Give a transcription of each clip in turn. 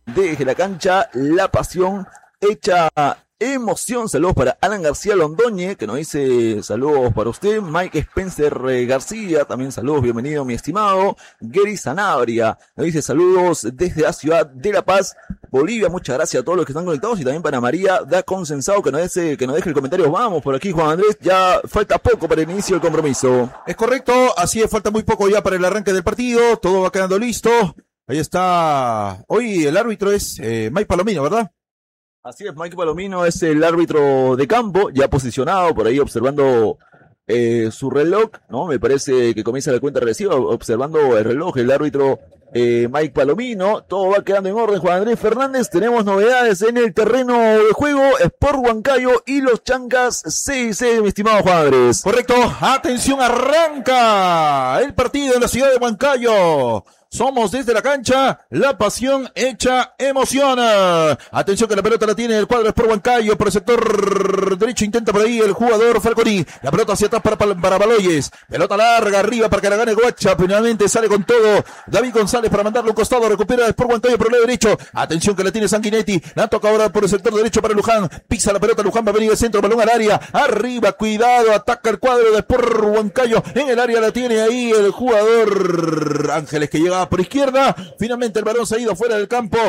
Desde la cancha, la pasión hecha emoción. Saludos para Alan García Londoñe, que nos dice saludos para usted. Mike Spencer García, también saludos, bienvenido mi estimado. Gary Sanabria nos dice saludos desde la ciudad de La Paz, Bolivia. Muchas gracias a todos los que están conectados, y también para María da Consensado, que nos deje el comentario. Vamos por aquí, Juan Andrés, ya falta poco para el inicio del compromiso. Es correcto, así es, falta muy poco ya para el arranque del partido, todo va quedando listo. Ahí está, hoy el árbitro es Mike Palomino, ¿verdad? Así es, Mike Palomino es el árbitro de campo, ya posicionado por ahí observando su reloj, ¿no? Me parece que comienza la cuenta regresiva, observando el reloj, el árbitro Mike Palomino. Todo va quedando en orden, Juan Andrés Fernández. Tenemos novedades en el terreno de juego, Sport Huancayo y los Chancas 6-6, mi estimado Juan Andrés. Correcto, atención, arranca el partido en la ciudad de Huancayo. Somos desde la cancha, la pasión hecha emoción. Atención que la pelota la tiene el cuadro Sport Huancayo por el sector derecho, intenta por ahí el jugador Falconi. La pelota hacia atrás para Baloyes. Pelota larga arriba para que la gane Guacha. Finalmente sale con todo David González para mandarle un costado. Recupera Sport Huancayo por el lado derecho. Atención que la tiene Sanguinetti. La toca ahora por el sector derecho para Luján. Pisa la pelota, Luján va a venir al centro, balón al área. Arriba, cuidado, ataca el cuadro de Sport Huancayo. En el área la tiene ahí el jugador Ángeles, que llega por izquierda. Finalmente el balón se ha ido fuera del campo.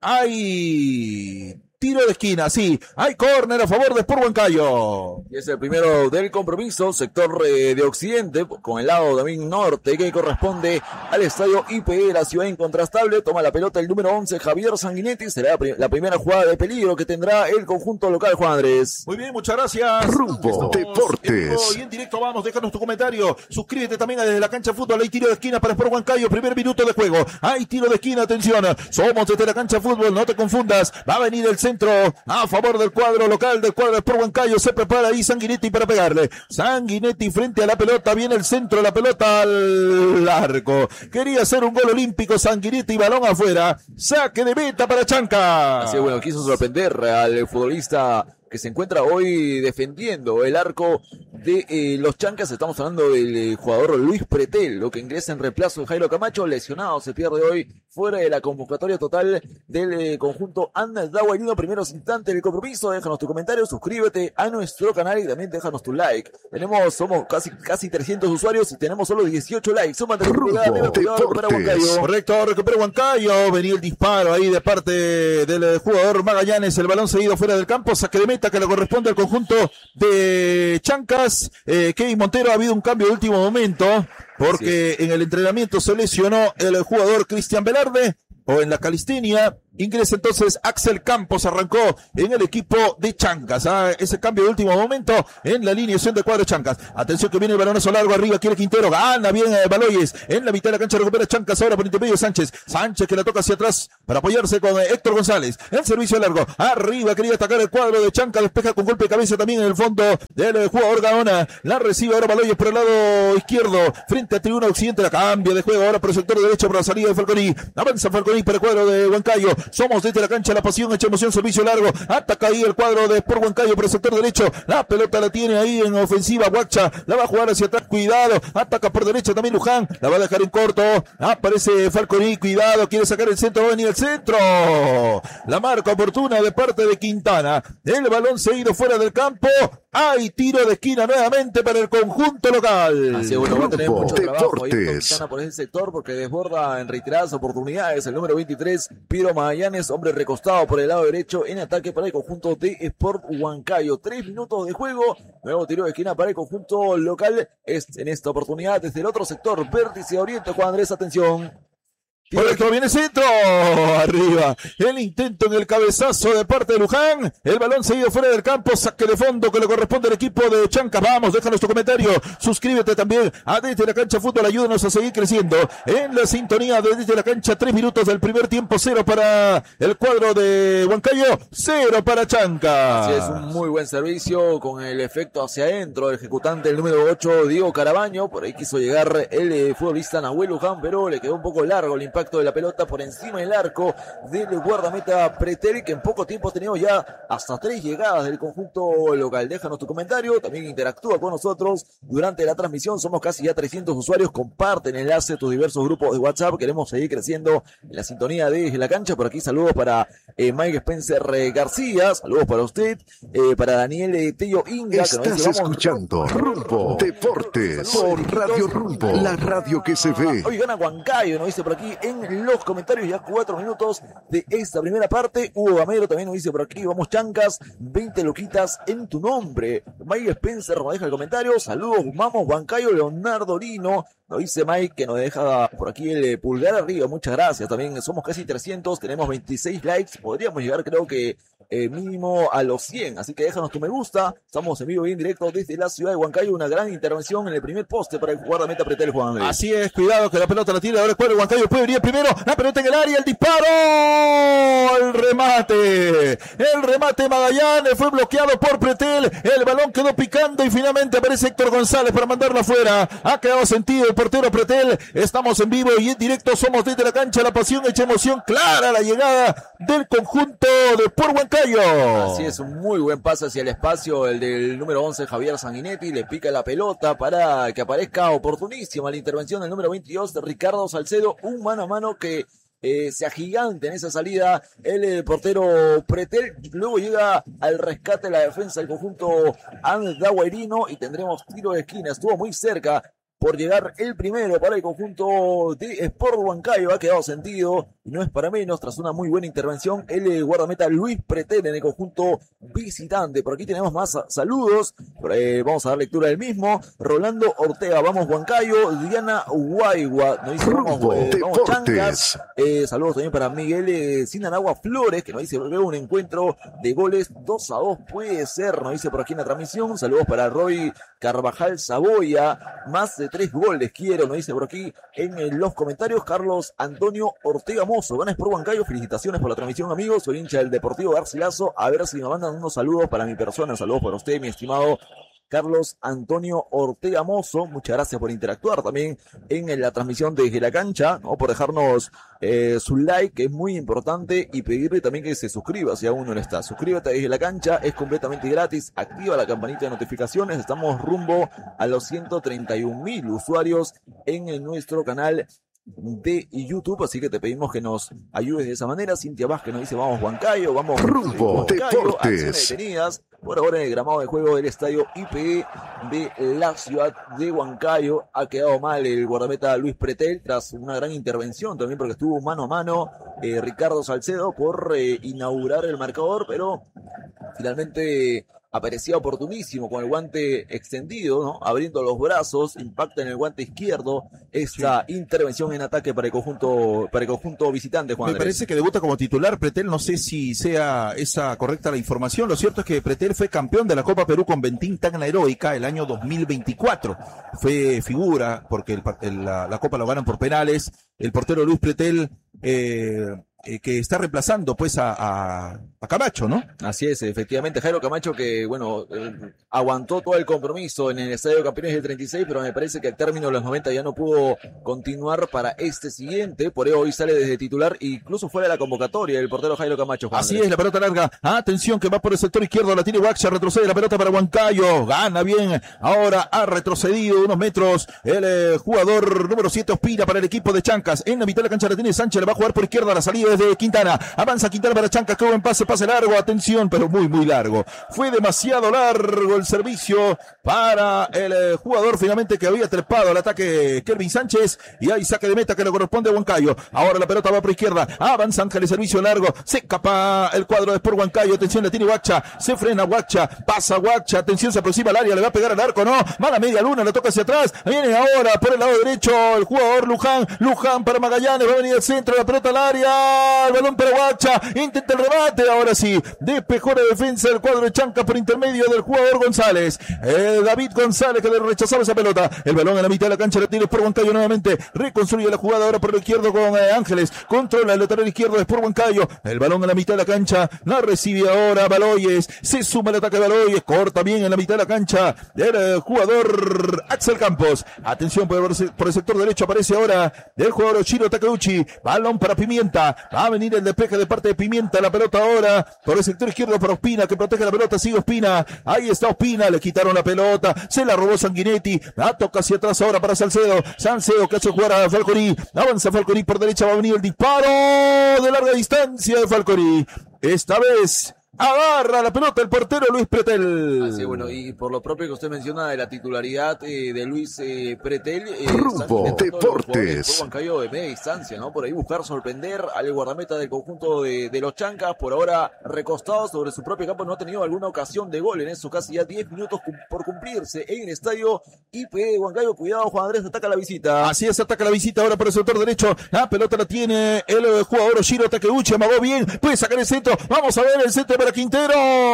Hay tiro de esquina, sí. Hay córner a favor de Sport Huancayo. Y es el primero del compromiso, sector de Occidente, con el lado también norte, que corresponde al estadio IPE, la ciudad incontrastable. Toma la pelota el número 11, Javier Sanguinetti. Será la primera jugada de peligro que tendrá el conjunto local, Juan Andrés. Muy bien, muchas gracias. Rumbo Deportes. Y en directo vamos, déjanos tu comentario. Suscríbete también a Desde la Cancha Fútbol. Hay tiro de esquina para Sport Huancayo, primer minuto de juego. Hay tiro de esquina, atención. Somos Desde la Cancha Fútbol, no te confundas. Va a venir el centro a favor del cuadro local, del cuadro de Sport Huancayo. Se prepara ahí Sanguinetti para pegarle. Sanguinetti frente a la pelota, viene el centro, la pelota al arco. Quería hacer un gol olímpico Sanguinetti, balón afuera. Saque de meta para Chanca. Así, bueno, quiso sorprender al futbolista que se encuentra hoy defendiendo el arco de los Chancas. Estamos hablando del jugador Luis Pretel, lo que ingresa en reemplazo de Jairo Camacho, lesionado, se pierde hoy fuera de la convocatoria total del conjunto Andaldawa. En los primeros instantes del compromiso, déjanos tu comentario, suscríbete a nuestro canal y también déjanos tu like. Somos casi 300 usuarios y tenemos solo 18 likes. Súmate a para Huancayo. Correcto, recupera Huancayo. Venía el disparo ahí de parte del jugador Magallanes. El balón seguido fuera del campo, saque de meta que le corresponde al conjunto de Chancas. Kevin Montero, ha habido un cambio de último momento porque en el entrenamiento se lesionó el jugador Cristian Velarde, o en la calistenia. Ingresa entonces Axel Campos, arrancó en el equipo de Chancas. Ese cambio de último momento en la alineación de cuadro de Chancas. Atención que viene el balonazo largo arriba, quiere Quintero, gana bien Baloyes. En la mitad de la cancha recupera Chancas, ahora por intermedio Sánchez. Sánchez que la toca hacia atrás para apoyarse con Héctor González. El servicio largo, arriba quería atacar el cuadro de Chancas, despeja con golpe de cabeza también en el fondo del jugador Gaona. La recibe ahora Baloyes por el lado izquierdo, frente a Tribuna Occidente, la cambia de juego ahora por el sector derecho por la salida de Falconi. Avanza Falconi para el cuadro de Huancayo. Somos desde la cancha, la pasión hecha emoción, servicio largo. Ataca ahí el cuadro de Sport Huancayo por el sector derecho. La pelota la tiene ahí en ofensiva Guacha. La va a jugar hacia atrás, cuidado. Ataca por derecha también Luján. La va a dejar en corto. Aparece Falconi, cuidado. Quiere sacar el centro, va a venir el centro. La marca oportuna de parte de Quintana. El balón seguido fuera del campo. Hay tiro de esquina nuevamente para el conjunto local. Así bueno, va a tener mucho trabajo ahí Quintana por ese sector porque desborda en reiteradas oportunidades el número 23, Piro Magallanes, hombre recostado por el lado derecho en ataque para el conjunto de Sport Huancayo. 3 minutos de juego, nuevo tiro de esquina para el conjunto local. En esta oportunidad desde el otro sector, vértice oriente, Juan Andrés, atención. Correcto, viene centro, arriba, el intento en el cabezazo de parte de Luján, el balón seguido fuera del campo, saque de fondo que le corresponde al equipo de Chancas. Vamos, déjanos tu comentario, suscríbete también a Desde la Cancha Fútbol, ayúdanos a seguir creciendo en la sintonía de Desde la Cancha. 3 minutos del primer tiempo, 0 para el cuadro de Huancayo, 0 para Chancas. Así es, un muy buen servicio con el efecto hacia adentro, el ejecutante el número 8, Diego Carabaño, por ahí quiso llegar el futbolista Nahuel Luján, pero le quedó un poco largo el impacto de la pelota por encima del arco del guardameta Pretel, que en poco tiempo ha tenido ya hasta 3 llegadas del conjunto local. Déjanos tu comentario, también interactúa con nosotros durante la transmisión. Somos casi ya 300 usuarios, comparten enlace tus diversos grupos de WhatsApp. Queremos seguir creciendo en la sintonía de la cancha. Por aquí saludos para Mike Spencer García, saludos para usted, para Daniel Tello Inga. Estás escuchando Rumbo Deportes por Radio Rumbo, la radio que se ve. Hoy gana Huancayo, nos dice por aquí en los comentarios, ya 4 minutos de esta primera parte. Hugo Gamero también nos dice por aquí, vamos Chancas, 20 loquitas en tu nombre. Mike Spencer nos deja el comentario, saludos, vamos Huancayo. Leonardo Lino nos dice Mike que nos deja por aquí el pulgar arriba, muchas gracias. También somos casi 300, tenemos 26 likes, podríamos llegar creo que mínimo a los 100, así que déjanos tu me gusta. Estamos en vivo y en directo desde la ciudad de Huancayo. Una gran intervención en el primer poste para el guardameta Pretel, Juan Andrés. Así es, cuidado que la pelota la tira ahora el cuadro de Huancayo, puede venir primero, la pelota en el área, el disparo, el remate Magallanes fue bloqueado por Pretel, el balón quedó picando y finalmente aparece Héctor González para mandarlo afuera. Ha quedado sentido el portero Pretel. Estamos en vivo y en directo, somos desde la cancha, la pasión hecha emoción, clara la llegada del conjunto de Por Huancayo. Así es, un muy buen pase hacia el espacio, el del número 11 Javier Sanguinetti, le pica la pelota para que aparezca oportunísima la intervención del número 22 de Ricardo Salcedo, un mano a mano que se agigante en esa salida el portero Pretel. Luego llega al rescate la defensa del conjunto andahuayrino y tendremos tiro de esquina. Estuvo muy cerca por llegar el primero para el conjunto de Sport Huancayo. Ha quedado sentido y no es para menos, tras una muy buena intervención el guardameta Luis Pretel en el conjunto visitante. Por aquí tenemos más saludos, vamos a dar lectura del mismo. Rolando Ortega, vamos Huancayo. Diana Guaigua nos dice vamos Chancas. Saludos también para Miguel Sinanagua Flores, que nos dice veo un encuentro de goles 2-2 puede ser, nos dice por aquí en la transmisión. Saludos para Roy Carvajal Saboya, más de 3 goles quiero, nos dice por aquí en los comentarios. Carlos Antonio Ortega Mozo, ganas por Huancayo, felicitaciones por la transmisión amigos, soy hincha del Deportivo Garcilaso, a ver si me mandan unos saludos para mi persona. Saludos para usted, mi estimado Carlos Antonio Ortega Mozo, muchas gracias por interactuar también en la transmisión desde la cancha, ¿no? Por dejarnos su like, que es muy importante, y pedirle también que se suscriba si aún no lo está. Suscríbete desde la cancha, es completamente gratis, activa la campanita de notificaciones. Estamos rumbo a los 131,000 usuarios en nuestro canal de YouTube, así que te pedimos que nos ayudes de esa manera. Cintia Vázquez nos dice vamos Huancayo, vamos Rumbo Deportes. Acciones detenidas por ahora en el gramado de juego del estadio IPE de la ciudad de Huancayo. Ha quedado mal el guardameta Luis Pretel tras una gran intervención también, porque estuvo mano a mano Ricardo Salcedo por inaugurar el marcador, pero finalmente aparecía oportunísimo con el guante extendido, ¿no? Abriendo los brazos, impacta en el guante izquierdo esta intervención en ataque para el conjunto visitante, Juan Andrés. Me parece que debuta como titular Pretel, no sé si sea esa correcta la información. Lo cierto es que Pretel fue campeón de la Copa Perú con Bentín Tacna Heroica el año 2024. Fue figura porque la Copa lo ganan por penales. El portero Luis Pretel que está reemplazando pues a Camacho, ¿no? Así es, efectivamente, Jairo Camacho, que bueno, aguantó todo el compromiso en el Estadio de Campeones del 36, pero me parece que al término de los 90 ya no pudo continuar para este siguiente, por ello hoy sale desde titular, incluso fuera de la convocatoria el portero Jairo Camacho. Juan Así Andrés. Es, la pelota larga, atención que va por el sector izquierdo, la tiene Huacha, retrocede la pelota para Huancayo, gana bien, ahora ha retrocedido unos metros el jugador número 7 Ospina para el equipo de Chancas, en la mitad de la cancha la tiene Sánchez, le va a jugar por izquierda, la salida desde Quintana, avanza Quintana para Chancas, qué buen pase largo, atención, pero muy largo, fue demasiado largo el servicio para el jugador finalmente que había trepado al ataque Kelvin Sánchez, y hay saque de meta que le corresponde a Huancayo. Ahora la pelota va por izquierda, avanza Ángel, el servicio largo, se escapa el cuadro de Sport Huancayo, atención, la tiene Huacha, se frena Huacha, pasa Huacha, atención, se aproxima al área, le va a pegar al arco, no, mala media luna, la toca hacia atrás, viene ahora por el lado derecho el jugador Luján para Magallanes, va a venir al centro, la pelota al área, va el balón para Guacha, intenta el remate, ahora sí, despejó la defensa del cuadro de Chancas por intermedio del jugador González, David González que le rechazaba esa pelota, el balón en la mitad de la cancha, la tiene Sport Huancayo nuevamente, reconstruye la jugada ahora por el izquierdo con Ángeles, controla el lateral izquierdo de Sport Huancayo, el balón en la mitad de la cancha, la recibe ahora Baloyes, se suma el ataque de Baloyes, corta bien en la mitad de la cancha del jugador Axel Campos, atención por el sector derecho, aparece ahora del jugador Oshiro Takeuchi, balón para Pimienta, va a venir el despeje de parte de Pimienta, la pelota ahora por el sector izquierdo para Ospina, que protege la pelota, sigue Ospina, ahí está Ospina, le quitaron la pelota, se la robó Sanguinetti, la toca hacia atrás ahora para Salcedo que hace jugar a Falconi, avanza Falconi por derecha, va a venir el disparo de larga distancia de Falconi, esta vez agarra la pelota el portero Luis Pretel. Así, bueno, y por lo propio que usted menciona de la titularidad de Luis Pretel, Rumbo Deportes. Por Huancayo de media distancia, ¿no? Por ahí buscar sorprender al guardameta del conjunto de los Chancas, por ahora recostado sobre su propio campo, no ha tenido alguna ocasión de gol en eso, casi ya 10 minutos por cumplirse en el estadio IP de Huancayo. Cuidado, Juan Andrés, ataca la visita. Así es, ataca la visita ahora por el sector derecho, la pelota la tiene el jugador Oshiro Takeuchi, amagó bien, puede sacar el centro, vamos a ver el centro para Quintero,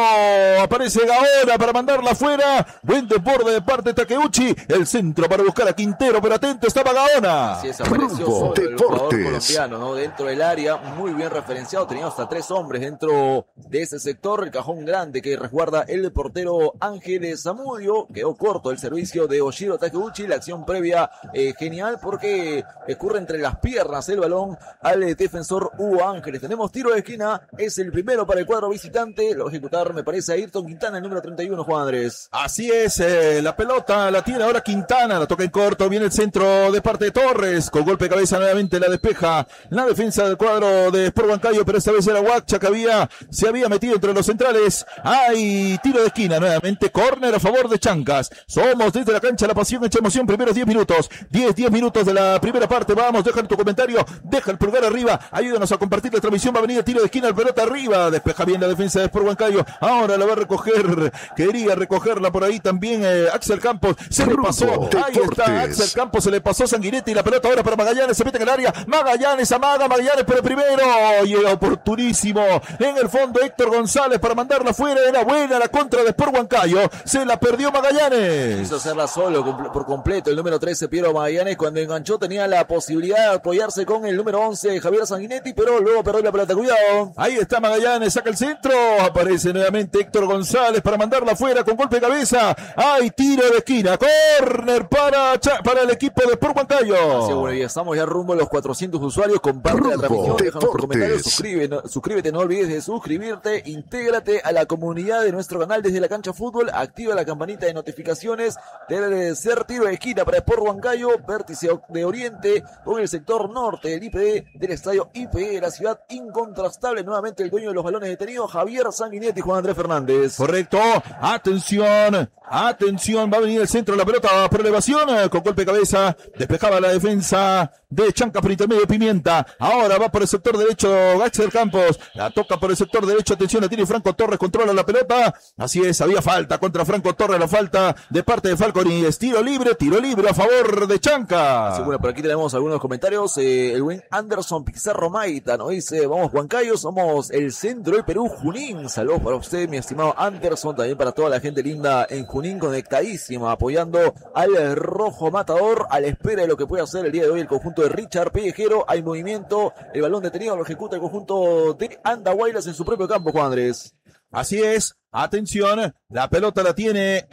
aparece Gaona para mandarla afuera, buen desborde de parte de Takeuchi, el centro para buscar a Quintero, pero atento estaba Gaona. Así es, apareció solo el jugador colombiano, ¿no? Dentro del área, muy bien referenciado, tenía hasta 3 hombres dentro de ese sector, el cajón grande que resguarda el portero Ángeles Zamudio, quedó corto el servicio de Oshiro Takeuchi, la acción previa genial porque escurre entre las piernas el balón al defensor Hugo Ángeles. Tenemos tiro de esquina, es el primero para el cuadro visitante, lo va a ejecutar, me parece, Ayrton Quintana, el número 31, Juan Andrés. Así es, la pelota la tiene ahora Quintana, la toca en corto, viene el centro de parte de Torres, con golpe de cabeza nuevamente la despeja la defensa del cuadro de Sport Huancayo, pero esta vez era Guacha que se había metido entre los centrales. Hay tiro de esquina nuevamente, córner a favor de Chancas. Somos desde la cancha La Pasión hecha emoción, primeros 10 minutos, 10 minutos de la primera parte. Vamos, deja tu comentario, deja el pulgar arriba, ayúdanos a compartir la transmisión, va a venir el tiro de esquina, la pelota arriba, despeja bien la defensa de Sport Huancayo, ahora la va a recoger, quería recogerla por ahí también Axel Campos, se le pasó, ahí está Axel Campos, se le pasó Sanguinetti y la pelota ahora para Magallanes, se mete en el área, Magallanes amaga, Magallanes por el primero, y el oportunísimo en el fondo Héctor González para mandarla fuera, era buena la contra de Sport Huancayo, se la perdió Magallanes. Quiso hacerla solo por completo el número 13 Piero Magallanes, cuando enganchó tenía la posibilidad de apoyarse con el número 11 Javier Sanguinetti, pero luego perdió la pelota, cuidado. Ahí está Magallanes, saca el centro, aparece nuevamente Héctor González para mandarla afuera con golpe de cabeza, hay tiro de esquina, córner para el equipo de Sport Huancayo. Así, bueno, y estamos ya rumbo a los 400 usuarios, comparte la transmisión, déjanos tus comentarios, suscríbete, no olvides de suscribirte, intégrate a la comunidad de nuestro canal desde la cancha fútbol, activa la campanita de notificaciones, debe de ser tiro de esquina para Sport Huancayo, vértice de Oriente con el sector norte del IPD, del estadio IPD de la ciudad, incontrastable, nuevamente el dueño de los balones detenidos, Javier Sanguinetti, Juan Andrés Fernández. Correcto, atención, va a venir el centro de la pelota por elevación, con golpe de cabeza, despejaba la defensa de Chancas por intermedio de Pimienta, ahora va por el sector derecho Gaxer Campos, la toca por el sector derecho, atención, la tiene Franco Torres, controla la pelota, así es, había falta contra Franco Torres, la falta de parte de Falconi, es tiro libre a favor de Chancas. Sí, bueno, por aquí tenemos algunos comentarios, el buen Anderson Pizarro Maita nos dice, vamos Huancayo, somos el centro del Perú, Junín, saludos para usted, mi estimado Anderson, también para toda la gente linda en Junín, conectadísima, apoyando al rojo matador, a la espera de lo que puede hacer el día de hoy el conjunto de Richard Pellejero, hay movimiento, el balón detenido lo ejecuta el conjunto de Andahuaylas en su propio campo, Juan Andrés. Así es, atención, la pelota la tiene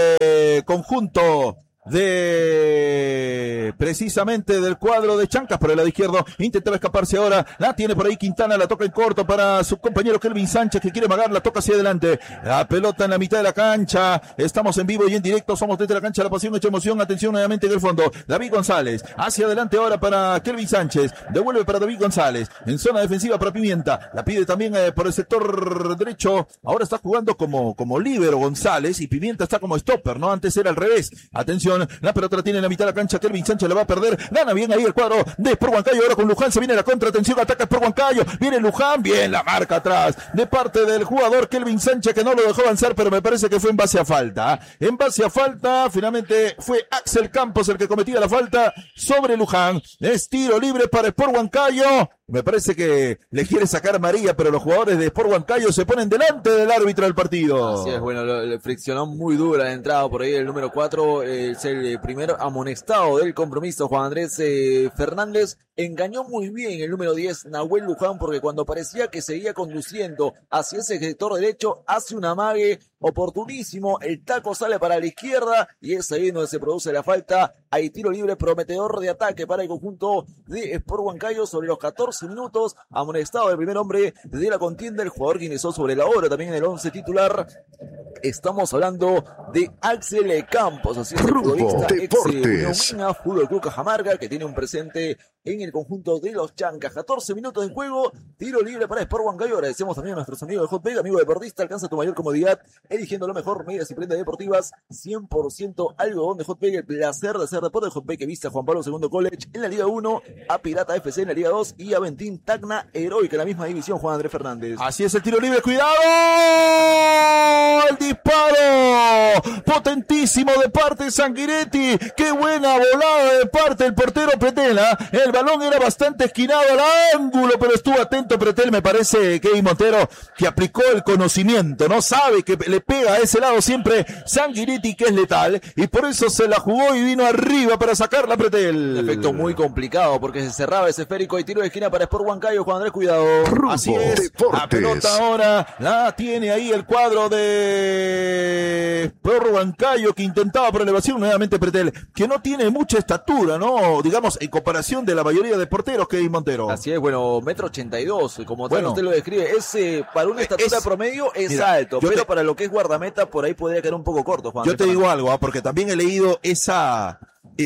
el conjunto precisamente del cuadro de Chancas por el lado izquierdo, intentaba escaparse ahora, la tiene por ahí Quintana, la toca en corto para su compañero Kelvin Sánchez que quiere magar, la toca hacia adelante, la pelota en la mitad de la cancha, estamos en vivo y en directo, somos desde la cancha La Pasión hecha emoción, atención nuevamente en el fondo, David González, hacia adelante ahora para Kelvin Sánchez, devuelve para David González, en zona defensiva para Pimienta, la pide también por el sector derecho, ahora está jugando como líbero González y Pimienta está como stopper, ¿no? Antes era al revés, atención Atención, la pelota la tiene en la mitad de la cancha, Kelvin Sánchez la va a perder, gana bien ahí el cuadro de Sport Huancayo, ahora con Luján se viene la contra, atención, ataca Sport Huancayo, viene Luján, bien la marca atrás, de parte del jugador Kelvin Sánchez que no lo dejó avanzar, pero me parece que fue en base a falta. En base a falta, finalmente fue Axel Campos el que cometía la falta sobre Luján. Es tiro libre para Sport Huancayo. Me parece que le quiere sacar amarilla, pero los jugadores de Sport Huancayo se ponen delante del árbitro del partido. Así es, bueno, le friccionó muy dura la entrada por ahí el número 4, es el primer amonestado del compromiso, Juan Andrés Fernández. Engañó muy bien el número 10, Nahuel Luján, porque cuando parecía que seguía conduciendo hacia ese sector derecho, hace un amague oportunísimo, el taco sale para la izquierda y es ahí donde se produce la falta. Hay tiro libre prometedor de ataque para el conjunto de Sport Huancayo sobre los 14 minutos. Amonestado el primer hombre de la contienda, el jugador que ingresó sobre la hora también en el 11 titular. Estamos hablando de Axel Campos, así es, el futbolista ex Fútbol Club Cajamarca, que tiene un presente en el conjunto de los Chancas. 14 minutos de juego, tiro libre para Sport Huancayo. Agradecemos también a nuestros amigos de Hotpeg, amigo deportista, alcanza tu mayor comodidad eligiendo lo mejor, medias y prendas deportivas 100% algodón de Hotpeg, el placer de hacer deporte de Hotpeg, que viste a Juan Pablo II College en la Liga 1, a Pirata FC en la Liga 2 y a Aventín Tacna Heroica en la misma división, Juan Andrés Fernández. Así es, el tiro libre, cuidado, el disparo potentísimo de parte de Sanguinetti, qué buena volada de parte del portero Pretela, el balón era bastante esquinado al ángulo, pero estuvo atento Pretel, me parece Kevin Montero, que aplicó el conocimiento, no sabe que le pega a ese lado siempre Sanguinetti, que es letal, y por eso se la jugó y vino arriba para sacarla Pretel. Un efecto muy complicado porque se cerraba ese esférico y tiro de esquina para Sport Huancayo. Juan Andrés, cuidado. Así es, Deportes. la pelota ahora la tiene ahí el cuadro de Sport Huancayo, que intentaba por elevación nuevamente Pretel, que no tiene mucha estatura, ¿no? Digamos, en comparación de la mayoría de porteros que hay Montero. Así es, bueno, 1,82 m, como tal Bueno, usted lo describe, para una estatura promedio es mira, alto, pero para lo que es guardameta por ahí podría quedar un poco corto, Juan. Yo te digo algo, porque también he leído esa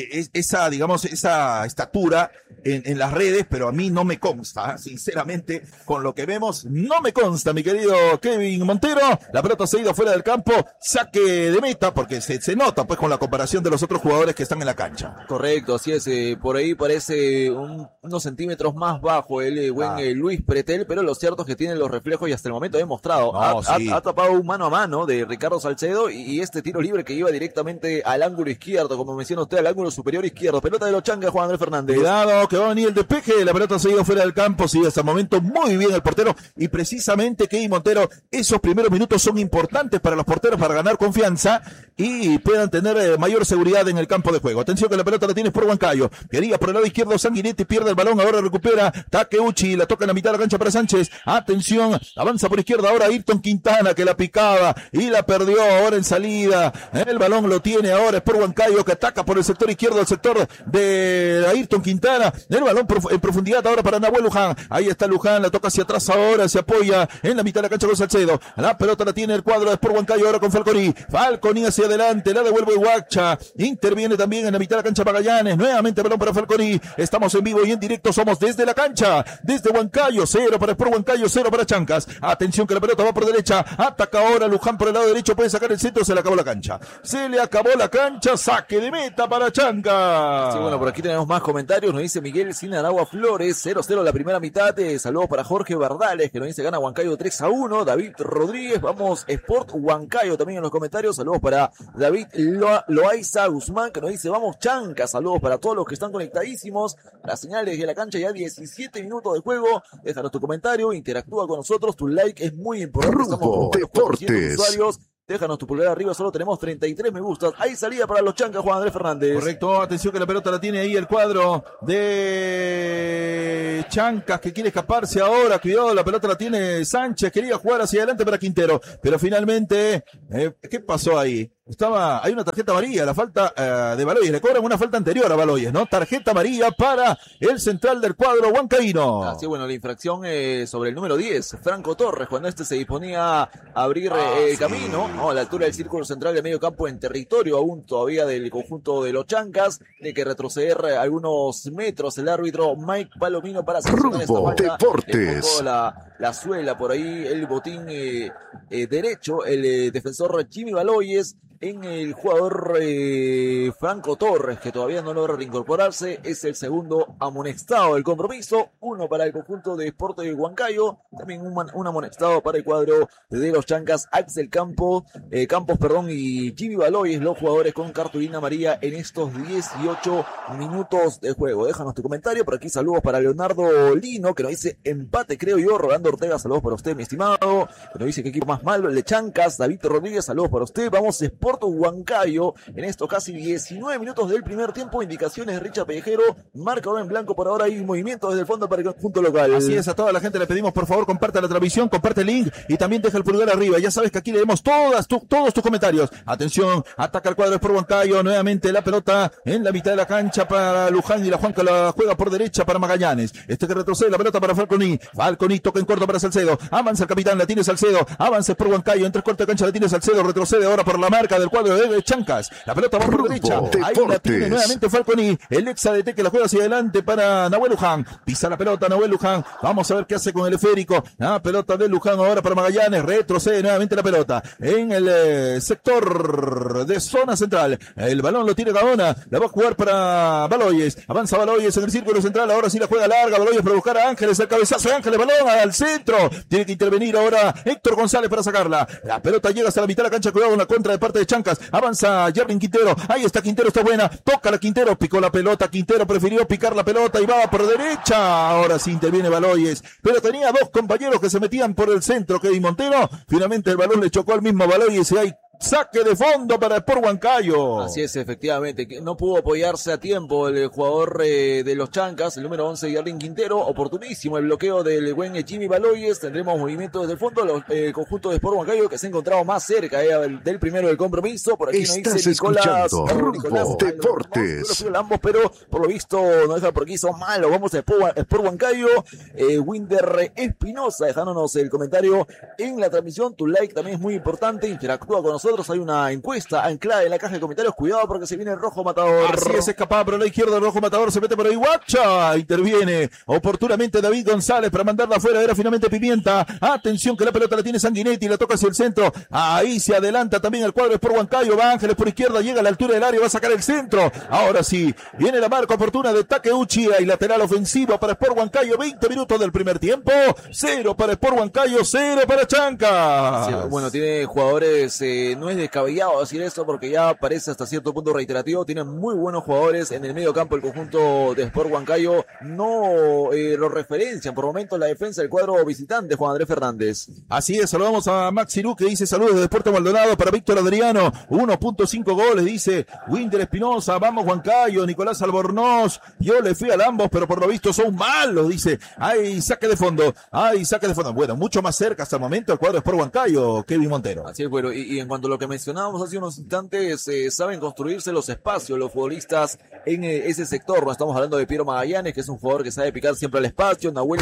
digamos, esa estatura en las redes, pero a mí no me consta, sinceramente, con lo que vemos, no me consta, mi querido Kevin Montero. La pelota se ha ido fuera del campo, saque de meta, porque se nota, pues, con la comparación de los otros jugadores que están en la cancha. Correcto, así es, por ahí parece unos centímetros más bajo el buen Luis Pretel, pero lo cierto es que tiene los reflejos y hasta el momento ha demostrado. Ha tapado un mano a mano de Ricardo Salcedo y este tiro libre que iba directamente al ángulo izquierdo, como menciona usted, al ángulo superior izquierdo. Pelota de los Chancas, Juan Andrés Fernández. Cuidado, que va a venir el despeje, la pelota se ha ido fuera del campo, sigue hasta el momento muy bien el portero, y precisamente Kevin Montero, esos primeros minutos son importantes para los porteros para ganar confianza y puedan tener mayor seguridad en el campo de juego. Atención que la pelota la tiene por Huancayo, quería por el lado izquierdo Sanguinetti, pierde el balón, ahora recupera Takeuchi, la toca en la mitad de la cancha para Sánchez. Atención, avanza por izquierda ahora Ayrton Quintana, que la picaba y la perdió ahora en salida. El balón lo tiene ahora es por Huancayo, que ataca por el sector izquierdo, el sector de Ayrton Quintana. El balón en profundidad ahora para Nahuel Luján. Ahí está Luján, la toca hacia atrás ahora, se apoya en la mitad de la cancha con Salcedo. La pelota la tiene el cuadro de Sport Huancayo ahora con Falconi. Falconi hacia adelante, la devuelve Huacha. Interviene también en la mitad de la cancha Magallanes. Nuevamente balón para Falconi. Estamos en vivo y en directo, somos desde la cancha, desde Huancayo, 0 para Sport Huancayo, 0 para Chancas. Atención que la pelota va por derecha, ataca ahora Luján por el lado derecho, puede sacar el centro, se le acabó la cancha. Se le acabó la cancha, saque de meta para Chancas. Sí, bueno, por aquí tenemos más comentarios. Nos dice Miguel Sinaragua Flores, 0-0 la primera mitad. Saludos para Jorge Bardales, que nos dice gana Huancayo 3-1. David Rodríguez, vamos Sport Huancayo también en los comentarios. Saludos para David Loaiza Guzmán, que nos dice vamos Chancas. Saludos para todos los que están conectadísimos. Las señales de la cancha, ya 17 minutos de juego. Déjanos tu comentario, interactúa con nosotros. Tu like es muy importante. Rumbo Deportes. Usuarios. Déjanos tu pulgar arriba, solo tenemos 33 me gustas. Hay salida para los Chancas, Juan Andrés Fernández. Correcto, atención que la pelota la tiene ahí el cuadro de Chancas, que quiere escaparse ahora. Cuidado, la pelota la tiene Sánchez, quería jugar hacia adelante para Quintero, pero finalmente, ¿qué pasó ahí? Hay una tarjeta amarilla, la falta de Baloyes, le cobran una falta anterior a Baloyes, ¿no? Tarjeta amarilla para el central del cuadro huancaíno. Así bueno, la infracción sobre el número 10, Franco Torres, cuando se disponía a abrir el camino, ¿no? A la altura del círculo central de medio campo en territorio aún todavía del conjunto de los Chancas, tiene que retroceder algunos metros el árbitro Mike Palomino para sancionar esta falta. Deportes. La suela por ahí, el botín derecho, el defensor Jimmy Baloyes. en el jugador Franco Torres, que todavía no logra reincorporarse. Es el segundo amonestado del compromiso. Uno para el conjunto de Sporting de Huancayo. También un amonestado para el cuadro de los Chancas, Axel Campos y Jimmy Baloyes, los jugadores con cartulina amarilla en estos 18 minutos de juego. Déjanos tu comentario. Por aquí saludos para Leonardo Lino, que nos dice empate, creo yo. Rolando Ortega, saludos para usted, mi estimado. Que nos dice que equipo más malo, el de Chancas. David Rodríguez, saludos para usted. Vamos, Sporting Huancayo, en estos casi 19 minutos del primer tiempo. Indicaciones de Richard Pellejero, marcador en blanco. Por ahora hay movimiento desde el fondo para el conjunto local. Así es, a toda la gente le pedimos, por favor, comparta la transmisión, comparte el link y también deja el pulgar arriba. Ya sabes que aquí leemos todos tus comentarios. Atención, ataca el cuadro Sport Huancayo, nuevamente la pelota en la mitad de la cancha para Luján y la Juanca la juega por derecha para Magallanes. Que retrocede la pelota para Falconi toca en corto para Salcedo, avanza el capitán, la tiene Salcedo, avanza Sport Huancayo, en tres cuartos de cancha la tiene Salcedo, retrocede ahora por la marca del cuadro de Chancas, la pelota va por derecha, ahí la tiene nuevamente Falconi, el ex ADT que la juega hacia adelante para Nahuel Luján, pisa la pelota Nahuel Luján, vamos a ver qué hace con el esférico, la pelota de Luján ahora para Magallanes, retrocede nuevamente la pelota en el sector de zona central, el balón lo tiene Gaona, la va a jugar para Baloyes, avanza Baloyes en el círculo central, ahora sí la juega larga, Baloyes para buscar a Ángeles, el cabezazo de Ángeles, balón al centro, tiene que intervenir ahora Héctor González para sacarla, la pelota llega hasta la mitad de la cancha, cuidado con la contra de parte de Chancas, avanza Jervin Quintero, ahí está Quintero, está buena, toca la Quintero, picó la pelota, Quintero prefirió picar la pelota y va por derecha, ahora sí interviene Baloyes, pero tenía dos compañeros que se metían por el centro, Kevin Montero, finalmente el balón le chocó al mismo Baloyes y hay saque de fondo para Sport Huancayo. Así es, efectivamente, que no pudo apoyarse a tiempo el jugador de los Chancas, el número 11, Yarlin Quintero, oportunísimo el bloqueo del buen Jimmy Baloyes, tendremos movimiento desde el fondo, el conjunto de Sport Huancayo que se ha encontrado más cerca del primero del compromiso, por aquí nos dice Nicolás Deportes. Ambos, pero por lo visto no deja por aquí, son malos, vamos a Sport Huancayo, Winder Espinosa, dejándonos el comentario en la transmisión, tu like también es muy importante, interactúa con nosotros. Hay una encuesta anclada en la caja de comentarios. Cuidado porque se viene el rojo matador. Así es, escapada por la izquierda. El rojo matador se mete por ahí. Guacha. Interviene oportunamente David González para mandarla afuera. Era finalmente Pimienta. Atención que la pelota la tiene Sanguinetti. La toca hacia el centro. Ahí se adelanta también el cuadro Sport Huancayo. Va Ángeles por izquierda. Llega a la altura del área. Va a sacar el centro. Ahora sí. Viene la marca oportuna de Takeuchi. Y lateral ofensivo para Sport Huancayo. 20 minutos del primer tiempo. 0 para Sport Huancayo. 0 para Chancas. Sí, bueno, tiene jugadores. No es descabellado decir esto porque ya parece hasta cierto punto reiterativo. Tienen muy buenos jugadores en el medio campo el conjunto de Sport Huancayo. No lo referencian por momentos la defensa del cuadro visitante, Juan Andrés Fernández. Así es, saludamos a Maxi Lu que dice saludos desde Puerto Maldonado para Víctor Adriano. 1.5 goles, dice Winder Espinosa. Vamos Huancayo, Nicolás Albornoz. Yo le fui al ambos, pero por lo visto son malos, dice. Hay saque de fondo. Bueno, mucho más cerca hasta el momento el cuadro de Sport Huancayo, Kevin Montero. Así es, bueno, y en cuanto a lo que mencionábamos hace unos instantes, saben construirse los espacios los futbolistas en ese sector. No estamos hablando de Piero Magallanes, que es un jugador que sabe picar siempre al espacio. Nahuel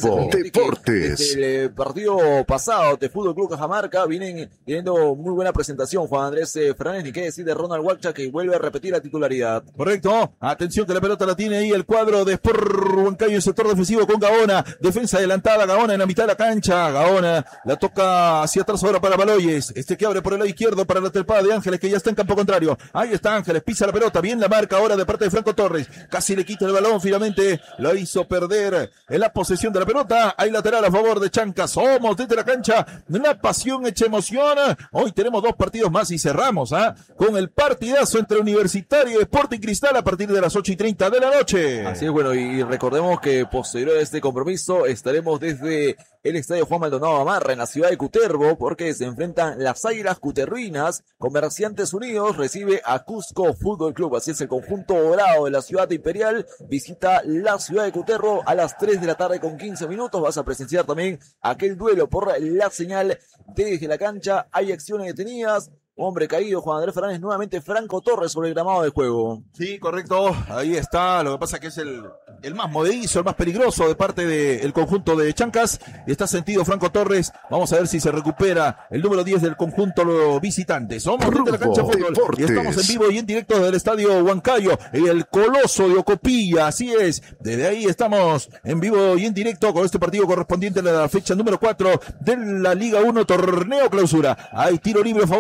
Deportes. Desde el partido pasado de Fútbol Club Cajamarca vienen teniendo muy buena presentación. Juan Andrés Fernández, ni qué decir de Ronald Huacha, que vuelve a repetir la titularidad. Correcto. Atención que la pelota la tiene ahí el cuadro de Sport Huancayo en sector defensivo con Gaona. Defensa adelantada, Gaona en la mitad de la cancha. Gaona la toca hacia atrás ahora para Baloyes. Que abre por el lado izquierdo para la trepada de Ángeles, que ya está en campo contrario. Ahí está Ángeles, pisa la pelota, bien la marca ahora de parte de Franco Torres. Casi le quita el balón, finalmente lo hizo perder en la posesión de la pelota. Hay lateral a favor de Chancas. Somos desde la cancha, la pasión hecha emoción. Hoy tenemos 2 partidos más y cerramos con el partidazo entre Universitario y Sporting Cristal a partir de las 8:30 de la noche. Así es, bueno, y recordemos que posterior a este compromiso estaremos desde el estadio Juan Maldonado Gamarra en la ciudad de Cutervo, porque se enfrentan las Águilas Cuterruinas. Comerciantes Unidos recibe a Cusco Fútbol Club. Así es, el conjunto dorado de la ciudad imperial visita la ciudad de Cutervo a las 3 de la tarde con 15 minutos. Vas a presenciar también aquel duelo por la señal desde la cancha. Hay acciones detenidas. Hombre caído, Juan Andrés Fernández, nuevamente Franco Torres sobre el gramado de juego. Sí, correcto, ahí está, lo que pasa que es el más movedizo, el más peligroso de parte del conjunto de Chancas, y está sentido Franco Torres. Vamos a ver si se recupera el número 10 del conjunto visitante. Somos desde la cancha de fútbol y estamos en vivo y en directo desde el estadio Huancayo, el Coloso de Ocopilla, así es, desde ahí estamos en vivo y en directo con este partido correspondiente a la fecha número 4 de la Liga 1 Torneo Clausura. Hay tiro libre a favor de Chancas.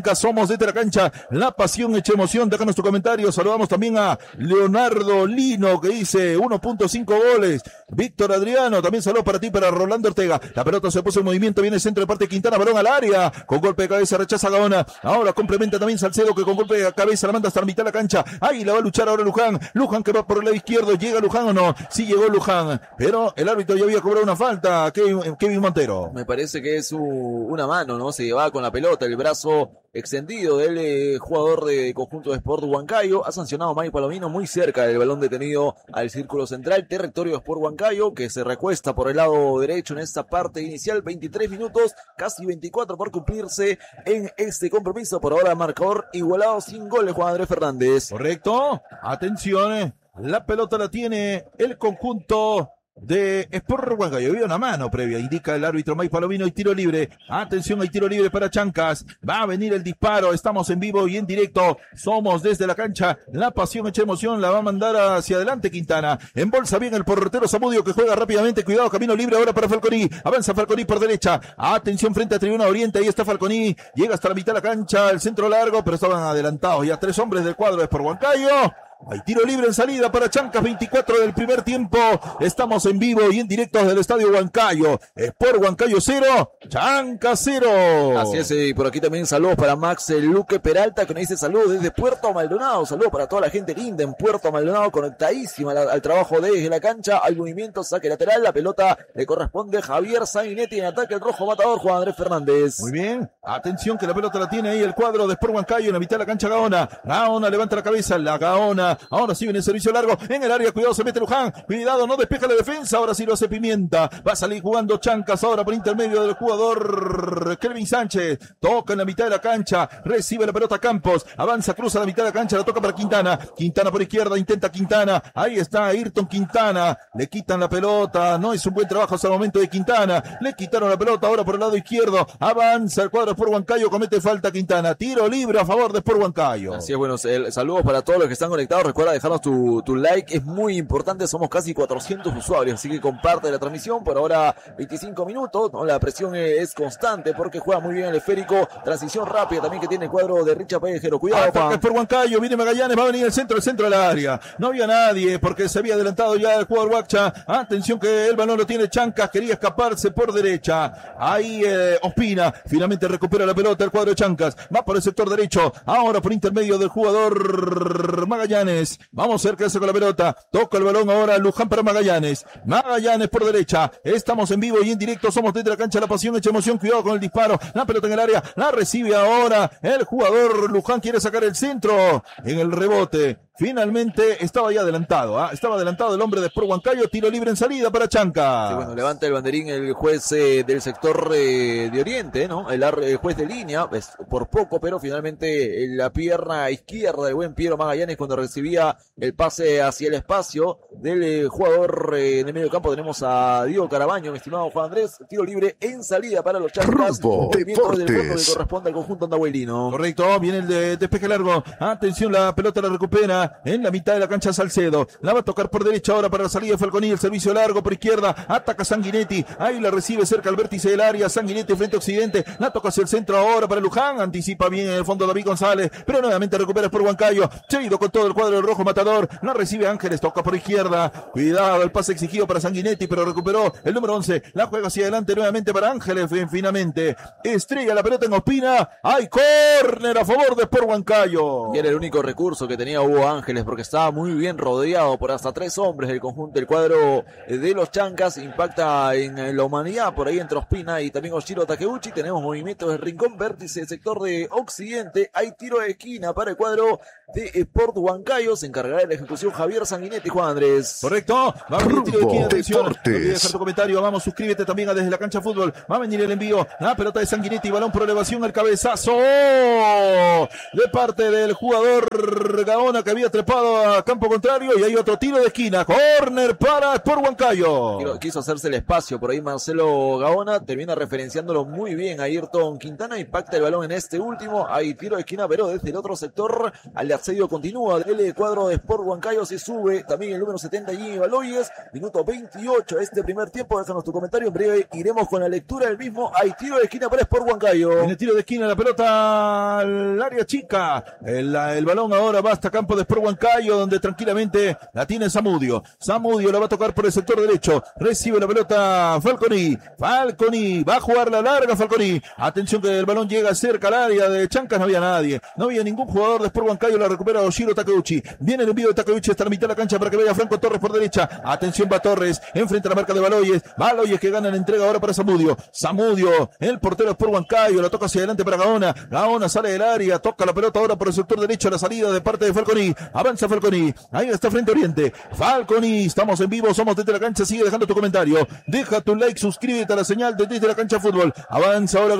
Chancas, somos desde la cancha, la pasión hecha emoción. Déjanos tu comentario. Saludamos también a Leonardo Lino, que dice 1.5 goles. Víctor Adriano, también saludos para ti, para Rolando Ortega. La pelota se puso en movimiento, viene el centro de parte de Quintana, balón al área, con golpe de cabeza rechaza Gaona. Ahora complementa también Salcedo, que con golpe de cabeza la manda hasta la mitad de la cancha. Ahí la va a luchar ahora Luján. Luján que va por el lado izquierdo. ¿Llega Luján o no? Sí llegó Luján, pero el árbitro ya había cobrado una falta. Kevin Montero. Me parece que es una mano, ¿no? Se llevaba con la pelota, el brazo extendido del jugador de conjunto de Sport Huancayo. Ha sancionado Mike Palomino muy cerca del balón detenido al círculo central, territorio de Sport Huancayo, que se recuesta por el lado derecho en esta parte inicial. 23 minutos, casi 24 por cumplirse en este compromiso. Por ahora marcador igualado, sin goles, Juan Andrés Fernández. Correcto, atención, la pelota la tiene el conjunto de Sport Huancayo. Había una mano previa, indica el árbitro Mike Palomino, y tiro libre. Atención, hay tiro libre para Chancas. Va a venir el disparo. Estamos en vivo y en directo. Somos desde la cancha. La pasión hecha emoción la va a mandar hacia adelante Quintana. Embolsa bien el portero Zamudio, que juega rápidamente. Cuidado, camino libre ahora para Falconi. Avanza Falconi por derecha. Atención frente a Tribuna Oriente. Ahí está Falconi. Llega hasta la mitad de la cancha. El centro largo, pero estaban adelantados ya 3 hombres del cuadro de Sport Huancayo. Hay tiro libre en salida para Chancas, 24 del primer tiempo. Estamos en vivo y en directo desde el Estadio Huancayo. Sport Huancayo 0, Chancas 0. Así es, y por aquí también saludos para Max Luque Peralta, que nos dice saludos desde Puerto Maldonado. Saludos para toda la gente linda en Puerto Maldonado, conectadísima al trabajo desde la cancha. Hay movimiento, saque lateral, la pelota le corresponde a Javier Sanguinetti. En ataque el rojo matador, Juan Andrés Fernández. Muy bien, atención que la pelota la tiene ahí el cuadro de Sport Huancayo en la mitad de la cancha. Gaona levanta la cabeza, la Gaona. Ahora sí viene el servicio largo en el área. Cuidado, se mete Luján. Cuidado, no despeja la defensa. Ahora sí lo hace Pimienta. Va a salir jugando Chancas ahora por intermedio del jugador Kelvin Sánchez. Toca en la mitad de la cancha. Recibe la pelota Campos. Avanza, cruza la mitad de la cancha. La toca para Quintana. Quintana por izquierda. Intenta Quintana. Ahí está Ayrton Quintana. Le quitan la pelota. No es un buen trabajo hasta el momento de Quintana. Le quitaron la pelota ahora por el lado izquierdo. Avanza el cuadro de Sport Huancayo. Comete falta Quintana. Tiro libre a favor de Sport Huancayo. Así es, bueno, saludos para todos los que están conectados. Recuerda dejarnos tu like, es muy importante. Somos casi 400 usuarios, así que comparte la transmisión. Por ahora 25 minutos, ¿no? La presión es constante porque juega muy bien el esférico. Transición rápida también que tiene el cuadro de Richard Pellejero. Cuidado, ataque por Huancayo, viene Magallanes, va a venir el centro del área. No había nadie porque se había adelantado ya el jugador Huacha. Atención que el balón lo tiene Chancas, quería escaparse por derecha. Ahí Ospina finalmente recupera la pelota el cuadro de Chancas. Va por el sector derecho, ahora por intermedio del jugador Magallanes. Vamos a ver qué hace con la pelota. Toca el balón ahora Luján para Magallanes. Magallanes por derecha. Estamos en vivo y en directo. Somos desde la cancha. La pasión hecha emoción. Cuidado con el disparo. La pelota en el área. La recibe ahora el jugador Luján. Quiere sacar el centro. En el rebote. Finalmente estaba ya adelantado. Estaba adelantado el hombre de Sport Huancayo. Tiro libre en salida para Chancas. Sí, bueno, levanta el banderín el juez del sector de Oriente, ¿no? El juez de línea, pues, por poco, pero finalmente en la pierna izquierda del buen Piero Magallanes cuando recibía el pase hacia el espacio del jugador en el medio campo. Tenemos a Diego Carabaño, mi estimado Juan Andrés. Tiro libre en salida para los Chancas. Movimiento del cuerpo que corresponde al conjunto andahuelino. Correcto, viene el despeje largo. Atención, la pelota la recupera en la mitad de la cancha Salcedo. La va a tocar por derecha ahora para la salida de Falconi. El servicio largo por izquierda. Ataca Sanguinetti. Ahí la recibe cerca al vértice del área. Sanguinetti frente a Occidente. La toca hacia el centro ahora para Luján. Anticipa bien en el fondo David González. Pero nuevamente recupera por Huancayo. Se ha ido con todo el cuadro del rojo matador. La recibe Ángeles. Toca por izquierda. Cuidado el pase exigido para Sanguinetti, pero recuperó el número 11. La juega hacia adelante nuevamente para Ángeles. Finalmente estrella la pelota en Ospina. Hay córner a favor de Sport Huancayo. Y era el único recurso que tenía Hugo Ángeles porque estaba muy bien rodeado por hasta 3 hombres del conjunto del cuadro de los Chancas. Impacta en la humanidad por ahí entre Ospina y también Oshiro Takeuchi. Tenemos movimientos del rincón vértice del sector de Occidente. Hay tiro de esquina para el cuadro de Sport Huancayo. Se encargará de la ejecución Javier Sanguinetti. Juan Andrés. Correcto. Va a venir el tiro de esquina. Atención. No olvides dejar tu comentario. Vamos, suscríbete también a Desde la Cancha Fútbol. Va a venir el envío. La pelota de Sanguinetti. Balón por elevación. El cabezazo de parte del jugador Gaona que había había trepado a campo contrario y hay otro tiro de esquina. Córner para Sport Huancayo. Quiso hacerse el espacio por ahí Marcelo Gaona, termina referenciándolo muy bien a Ayrton Quintana, impacta el balón en este último, hay tiro de esquina, pero desde el otro sector el asedio continúa del cuadro de Sport Huancayo, se sube también el número 70 Jimmy Baloyes, minuto 28 este primer tiempo, déjanos tu comentario, en breve iremos con la lectura del mismo, hay tiro de esquina para Sport Huancayo. En el tiro de esquina la pelota al área chica, el balón ahora va hasta campo de Sport Huancayo, donde tranquilamente la tiene Zamudio la va a tocar por el sector derecho, recibe la pelota Falconi va a jugar la larga Falconi, atención que el balón llega cerca al área de Chancas, no había nadie, no había ningún jugador de Sport Huancayo, la recupera Oshiro Takeuchi, viene el envío de Takeuchi hasta la mitad de la cancha para que vaya Franco Torres por derecha, atención va Torres, enfrente a la marca de Baloyes que gana la entrega ahora para Zamudio, el portero de Sport Huancayo, la toca hacia adelante para Gaona sale del área, toca la pelota ahora por el sector derecho, la salida de parte de Falconi, avanza Falconi, ahí está frente a Oriente, Falconi, estamos en vivo, somos desde la cancha, sigue dejando tu comentario, deja tu like, suscríbete a la señal de Desde la Cancha Fútbol, avanza ahora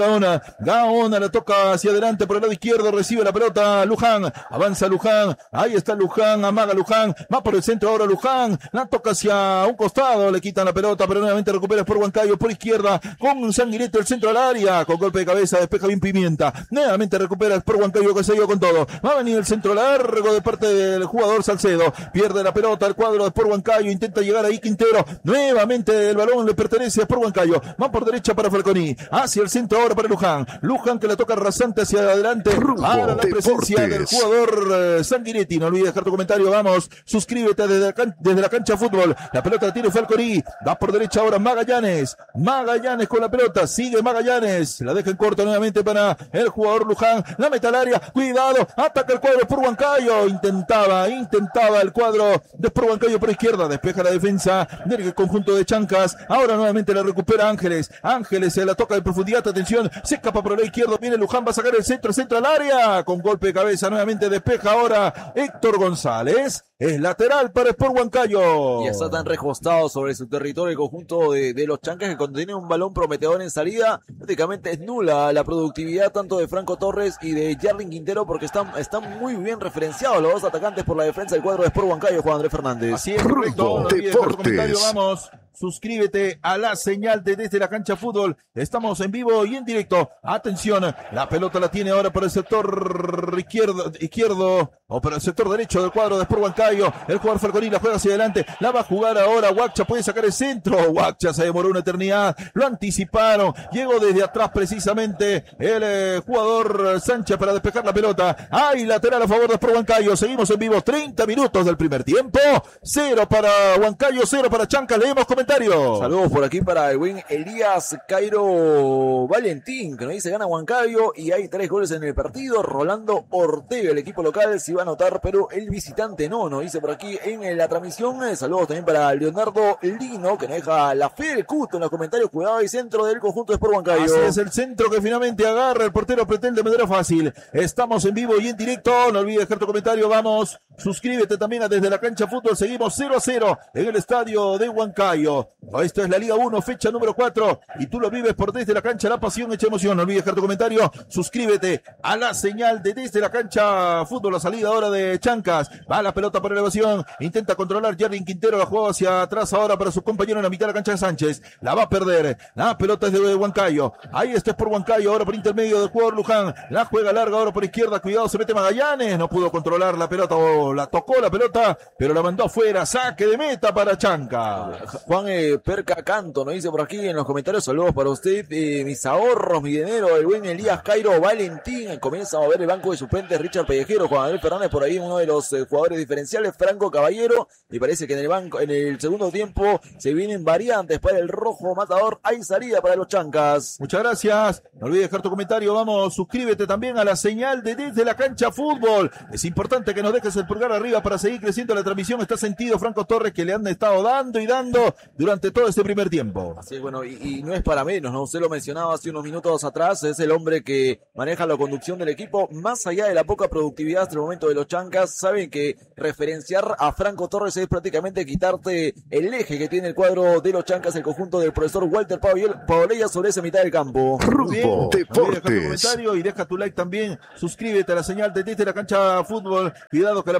Gaona la toca hacia adelante por el lado izquierdo, recibe la pelota Luján, avanza Luján, ahí está Luján, amaga Luján, va por el centro ahora Luján, la toca hacia un costado, le quitan la pelota, pero nuevamente recupera por Huancayo, por izquierda, con Sanguineto el centro al área, con golpe de cabeza, despeja bien Pimienta, nuevamente recupera por Huancayo que se dio con todo, va a venir el centro largo de parte del jugador Salcedo, pierde la pelota al cuadro de Sport Huancayo, intenta llegar ahí Quintero, nuevamente el balón le pertenece a Sport Huancayo, va por derecha para Falconi, hacia el centro ahora para Luján que la toca rasante hacia adelante, para la presencia del jugador Sanguinetti, no olvides dejar tu comentario, vamos, suscríbete desde la cancha fútbol, la pelota la tiene Falconi, va por derecha ahora Magallanes con la pelota, sigue Magallanes, la deja en corto nuevamente para el jugador Luján, la mete al área, cuidado, ataca el cuadro de Sport Huancayo, intentaba el cuadro de Sport Huancayo por izquierda, despeja la defensa del conjunto de Chancas, ahora nuevamente la recupera Ángeles se la toca de profundidad, atención, se escapa por la izquierda, viene Luján, va a sacar el centro al área, con golpe de cabeza nuevamente despeja ahora Héctor González, es lateral para Sport Huancayo. Y está tan recostado sobre su territorio el conjunto de los Chancas que cuando tiene un balón prometedor en salida, prácticamente es nula la productividad tanto de Franco Torres y de Jarlin Quintero porque están muy bien referenciados los dos atacantes por la defensa del cuadro de Sport Huancayo, Juan Andrés Fernández. Así es, correcto. No vamos. Suscríbete a la señal de Desde la Cancha Fútbol. Estamos en vivo y en directo. Atención, la pelota la tiene ahora por el sector izquierdo o por el sector derecho del cuadro de Sport Huancayo. El jugador Falconi la juega hacia adelante. La va a jugar ahora. Huacha puede sacar el centro. Huacha se demoró una eternidad. Lo anticiparon. Llegó desde atrás precisamente el jugador Sánchez para despejar la pelota. Hay lateral a favor de Sport Huancayo. Seguimos en vivo. 30 minutos del primer tiempo. 0 para Huancayo, 0 para Chancas. Leemos comentarios. Saludos por aquí para el buen Elías Cairo Valentín, que nos dice gana Huancayo y hay 3 goles en el partido. Rolando Ortega, el equipo local sí va a anotar, pero el visitante no, nos dice por aquí en la transmisión. Saludos también para Leonardo Lino, que nos deja la fe del Cuto en los comentarios. Cuidado y centro del conjunto de Sport Huancayo. Así es, el centro que finalmente agarra el portero Pretel de manera fácil. Estamos en vivo y en directo. No olvides dejar tu comentario. Vamos, suscríbete también a Desde la Cancha Fútbol. Seguimos 0-0 en el estadio de Huancayo. Esto es la Liga 1, fecha número 4, y tú lo vives por Desde la Cancha, la pasión hecha emoción. No olvides dejar tu comentario, suscríbete a la señal de Desde la Cancha Fútbol. La salida ahora de Chancas, va la pelota por elevación, intenta controlar Jarlin Quintero, la juega hacia atrás ahora para su compañero en la mitad de la cancha de Sánchez, la va a perder, la pelota es de Huancayo, ahí está por Huancayo, ahora por intermedio del jugador Luján, la juega larga ahora por izquierda, cuidado, se mete Magallanes, no pudo controlar la pelota, la tocó la pelota, pero la mandó afuera, saque de meta para Chancas. Juan Perca Canto nos dice por aquí en los comentarios, saludos para usted, mis ahorros, mi dinero, el buen Elías Cairo Valentín. Comienza a mover el banco de suplentes Richard Pellejero, Juan Andrés Fernández por ahí, uno de los jugadores diferenciales, Franco Caballero, y parece que en el segundo tiempo se vienen variantes para el rojo matador. Hay salida para los Chancas. Muchas gracias, no olvides dejar tu comentario, vamos, suscríbete también a la señal de Desde la Cancha Fútbol. Es importante que nos dejes el pulgar arriba para seguir creciendo la transmisión. Está sentido Franco Torres, que le han estado dando y dando durante todo este primer tiempo. Así es, bueno, y no es para menos, ¿no? Usted lo mencionaba hace unos minutos atrás, es el hombre que maneja la conducción del equipo, más allá de la poca productividad hasta el momento de los Chancas. Saben que referenciar a Franco Torres es prácticamente quitarte el eje que tiene el cuadro de los Chancas, el conjunto del profesor Walter Paolella sobre esa mitad del campo. Rumbo Deportes. Deja tu comentario y deja tu like también, suscríbete a la señal de Desde la Cancha Fútbol. Cuidado que la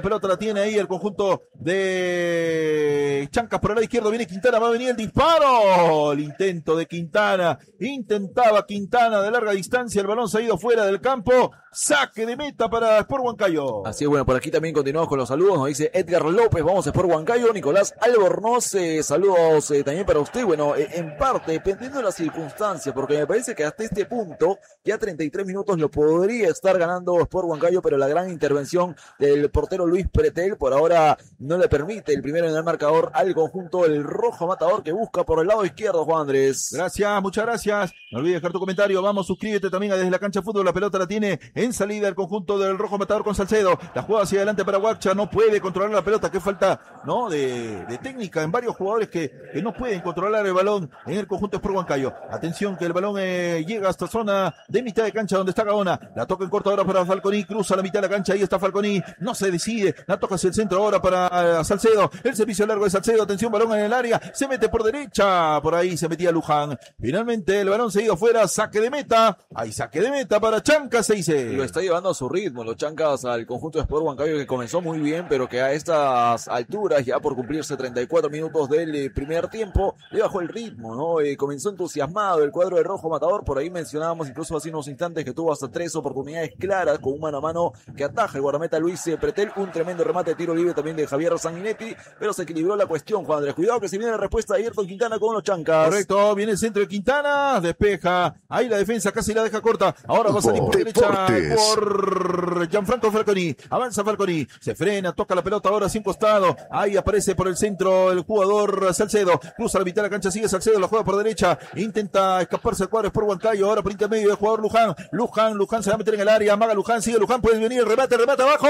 pelota la tiene ahí el conjunto de Chancas por el lado izquierdo. Viene Quintana, va a venir el disparo. El intento de Quintana. Intentaba Quintana de larga distancia. El balón se ha ido fuera del campo. Saque de meta para Sport Huancayo. Así es, bueno, por aquí también continuamos con los saludos. Nos dice Edgar López, vamos a Sport Huancayo. Nicolás Albornoz, saludos también para usted. Bueno, en parte, dependiendo de las circunstancias, porque me parece que hasta este punto, ya 33 minutos lo podría estar ganando Sport Huancayo, pero la gran intervención del portero Luis Pretel por ahora no le permite el primero en el marcador al conjunto el Rojo Matador, que busca por el lado izquierdo, Juan Andrés. Gracias, muchas gracias. No olvides dejar tu comentario. Vamos, suscríbete también a Desde la Cancha Fútbol. La pelota la tiene en salida el conjunto del Rojo Matador con Salcedo. La juega hacia adelante para Huacha. No puede controlar la pelota. Qué falta, ¿no? De técnica en varios jugadores que no pueden controlar el balón en el conjunto de Sport Huancayo. Atención que el balón llega hasta zona de mitad de cancha donde está Gaona. La toca en corto ahora para Falconi. Cruza la mitad de la cancha. Ahí está Falconi. No se decide. La toca hacia el centro ahora para Salcedo. El servicio largo de Salcedo. Atención, balón en el área. Se mete por derecha. Por ahí se metía Luján. Finalmente el balón se ha ido fuera. Saque de meta. Hay saque de meta para Chancas, se dice. Lo está llevando a su ritmo los Chancas al conjunto de Sport Huancayo, que comenzó muy bien, pero que a estas alturas, ya por cumplirse 34 minutos del primer tiempo, le bajó el ritmo, ¿no? Comenzó entusiasmado el cuadro de Rojo Matador. Por ahí mencionábamos incluso hace unos instantes que tuvo hasta 3 oportunidades claras con un mano a mano que ataja el guardameta Luis Pretel. Un tremendo remate de tiro libre también de Javier Sanguinetti, pero se equilibró la cuestión, Juan Andrés. Cuidado que se viene la respuesta de Ayrton Quintana con los Chancas. Correcto, viene el centro de Quintana, despeja, ahí la defensa casi la deja corta. Ahora va a salir por derecha por Gianfranco Falconi. Avanza Falconi, se frena, toca la pelota ahora sin costado. Ahí aparece por el centro el jugador Salcedo. Cruza la mitad de la cancha, sigue Salcedo, la juega por derecha. Intenta escaparse el cuadro por Huancayo. Ahora por intermedio del jugador Luján. Luján se va a meter en el área. Amaga Luján, sigue Luján, puede venir el remate abajo.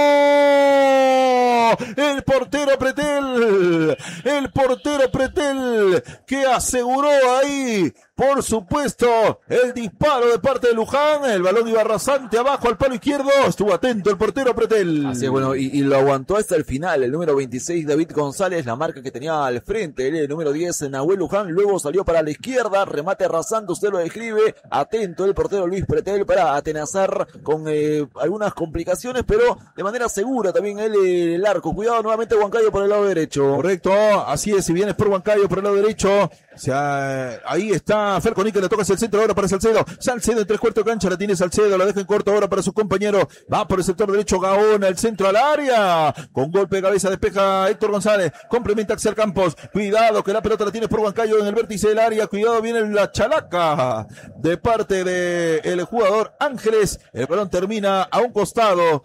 El portero Pretel que aseguró ahí, por supuesto, el disparo de parte de Luján. El balón iba rasante abajo al palo izquierdo. Estuvo atento el portero Pretel. Así es, bueno, y lo aguantó hasta el final. El número 26, David González, la marca que tenía al frente. El número 10, Nahuel Luján. Luego salió para la izquierda. Remate rasante, usted lo describe. Atento el portero Luis Pretel para atenazar con algunas complicaciones, pero de manera segura también el arco. Cuidado nuevamente Huancayo por el lado derecho. Correcto, así es. Si vienes por Huancayo por el lado derecho, ahí está Falconi que le toca hacia el centro ahora para Salcedo. Salcedo en 3/4 de cancha, la tiene Salcedo, la deja en corto ahora para su compañero. Va por el sector derecho Gaona, el centro al área. Con golpe de cabeza despeja Héctor González. Complementa Axel Campos. Cuidado que la pelota la tiene por Huancayo en el vértice del área. Cuidado, viene la chalaca de parte del jugador Ángeles. El balón termina a un costado.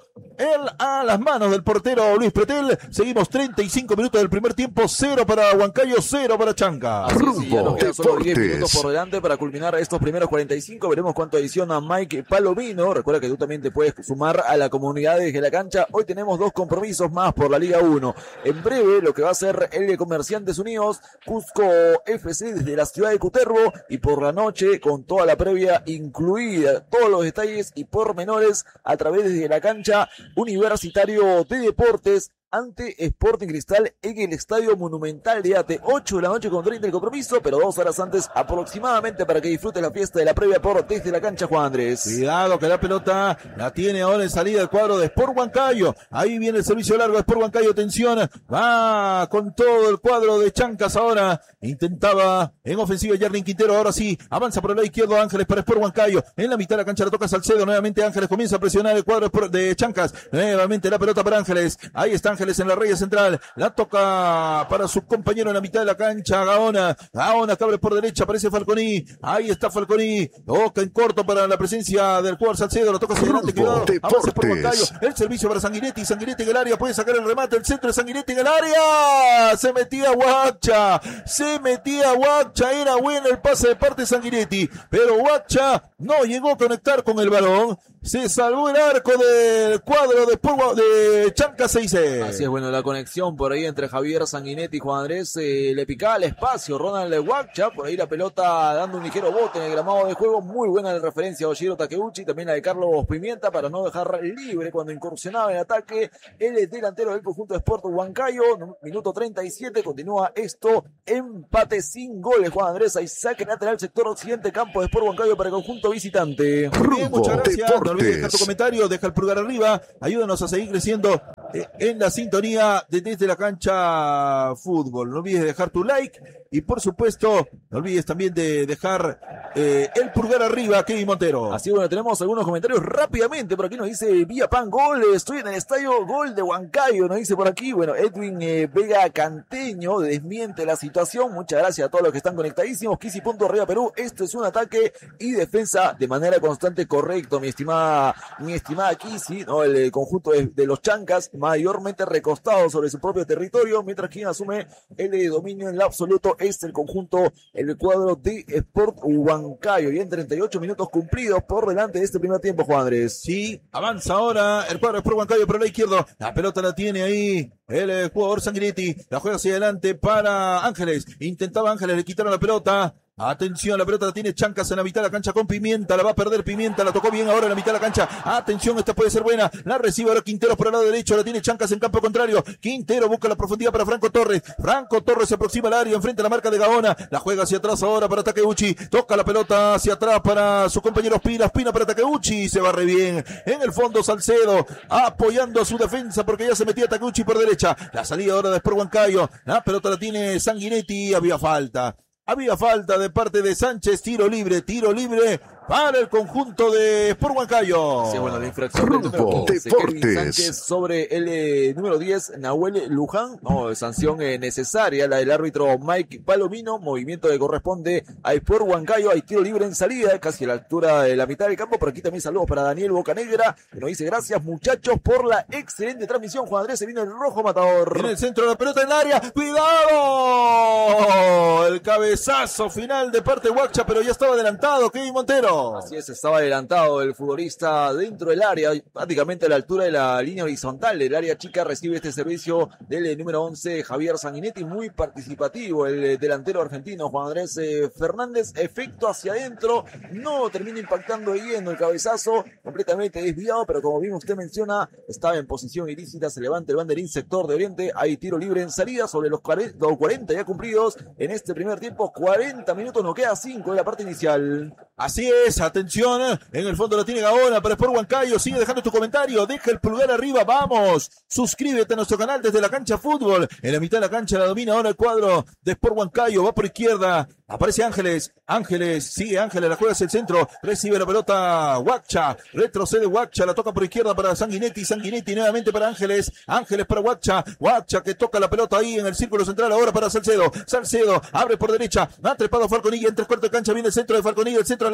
A las manos del portero Luis Pretel. Seguimos 35 minutos del primer tiempo. 0 para Huancayo, 0 para Chanca. Sí, ya nos quedan solo 10 minutos por delante para culminar estos primeros 45. Veremos cuánto adiciona Mike Palomino. Recuerda que tú también te puedes sumar a la comunidad desde la cancha. Hoy tenemos 2 compromisos más por la Liga 1. En breve, lo que va a ser el de Comerciantes Unidos, Cusco FC desde la ciudad de Cutervo. Y por la noche, con toda la previa incluida, todos los detalles y pormenores a través de la cancha Universitario de Deportes ante Sporting Cristal en el Estadio Monumental de Ate. 8 de la noche con 30 el compromiso, pero 2 horas antes aproximadamente para que disfrutes la fiesta de la previa por desde la cancha, Juan Andrés. Cuidado que la pelota la tiene ahora en salida el cuadro de Sport Huancayo. Ahí viene el servicio largo de Sport Huancayo. Atención, va con todo el cuadro de Chancas ahora. Intentaba en ofensiva Jerlin Quintero. Ahora sí, avanza por el lado izquierdo Ángeles para Sport Huancayo. En la mitad de la cancha la toca Salcedo. Nuevamente Ángeles comienza a presionar el cuadro de Chancas. Nuevamente la pelota para Ángeles. Ahí está Ángeles en la raya central, la toca para su compañero en la mitad de la cancha, Gaona que abre por derecha, aparece Falconi, ahí está Falconi, toca en corto para la presencia del jugador Salcedo, la toca hacia adelante, cuidado, avance por Huancayo, el servicio para Sanguinetti en el área, puede sacar el remate, el centro de Sanguinetti en el área, se metía Huacha, era bueno el pase de parte de Sanguinetti, pero Huacha no llegó a conectar con el balón, se salvó el arco del cuadro de Chanca 6. Así es, bueno, la conexión por ahí entre Javier Sanguinetti y Juan Andrés, le picaba el espacio, Ronald Huacha, por ahí la pelota dando un ligero bote en el gramado de juego, muy buena la referencia a Oshiro Takeuchi, también la de Carlos Pimienta para no dejar libre cuando incursionaba en ataque el delantero del conjunto de Sport Huancayo. Minuto 37, continúa esto, empate sin goles, Juan Andrés, hay saque lateral sector occidente, campo de Sport Huancayo para el conjunto visitante. Bien, muchas gracias, no olvides dejar tu comentario, deja el pulgar arriba, ayúdanos a seguir creciendo en la sintonía de Desde la Cancha Fútbol. No olvides dejar tu like y por supuesto no olvides también de dejar el pulgar arriba, Kevin Montero. Así bueno, tenemos algunos comentarios rápidamente. Por aquí nos dice Villapan, gol, estoy en el estadio, gol de Huancayo, nos dice por aquí. Bueno, Edwin Vega Canteño desmiente la situación. Muchas gracias a todos los que están conectadísimos. Kisi.Arriba Perú, esto es un ataque y defensa de manera constante, correcto, mi estimada Kisi, ¿no? El conjunto de los Chancas mayormente recostado sobre su propio territorio, mientras quien asume el dominio en lo absoluto es el conjunto, el cuadro de Sport Huancayo. Y en 38 minutos cumplidos por delante de este primer tiempo, Juan Andrés. Sí, avanza ahora el cuadro de Sport Huancayo por el lado izquierdo. La pelota la tiene ahí el jugador Sanguinetti. La juega hacia adelante para Ángeles. Intentaba Ángeles, le quitaron la pelota. Atención, la pelota la tiene Chancas en la mitad de la cancha con Pimienta, la va a perder Pimienta, la tocó bien ahora en la mitad de la cancha. Atención, esta puede ser buena. La recibe ahora Quintero por el lado derecho, la tiene Chancas en campo contrario. Quintero busca la profundidad para Franco Torres. Franco Torres se aproxima al área, enfrente a la marca de Gaona. La juega hacia atrás ahora para Takeuchi. Toca la pelota hacia atrás para su compañero Espina. Espina para Takeuchi. Se barre bien. En el fondo Salcedo apoyando a su defensa porque ya se metía Takeuchi por derecha. La salida ahora de Sport Huancayo. La pelota la tiene Sanguinetti. Había falta de parte de Sánchez, tiro libre para el conjunto de Sport Huancayo. Sí, bueno, la infracción del número 15, Kevin Sánchez sobre el número 10, Nahuel Luján. No, sanción necesaria, la del árbitro Mike Palomino. Movimiento que corresponde a Sport Huancayo. Hay tiro libre en salida, casi a la altura de la mitad del campo. Por aquí también saludos para Daniel Bocanegra, que nos dice gracias muchachos por la excelente transmisión. Juan Andrés, se vino el rojo matador. En el centro de la pelota en el área. ¡Cuidado! El cabezazo final de parte de Huacha, pero ya estaba adelantado Kevin Montero. Así es, estaba adelantado el futbolista dentro del área, prácticamente a la altura de la línea horizontal del área chica. Recibe este servicio del número 11, Javier Sanguinetti, muy participativo el delantero argentino Juan Andrés Fernández. Efecto hacia adentro, no termina impactando de lleno el cabezazo, completamente desviado, pero como bien usted menciona, estaba en posición ilícita. Se levanta el banderín sector de Oriente, hay tiro libre en salida sobre los 40 ya cumplidos en este primer tiempo. 40 minutos, no queda 5 de la parte inicial. Así es, atención, en el fondo lo tiene Gaona para Sport Huancayo. Sigue dejando tu comentario, deja el pulgar arriba, vamos, suscríbete a nuestro canal Desde la Cancha Fútbol. En la mitad de la cancha la domina ahora el cuadro de Sport Huancayo, va por izquierda, aparece Ángeles, sigue Ángeles, la juega hacia el centro, recibe la pelota Huacha, retrocede Huacha, la toca por izquierda para Sanguinetti nuevamente para Ángeles para Huacha que toca la pelota ahí en el círculo central ahora para Salcedo, abre por derecha, ha trepado Falconilla en 3/4 de cancha, viene el centro de Falconilla, el centro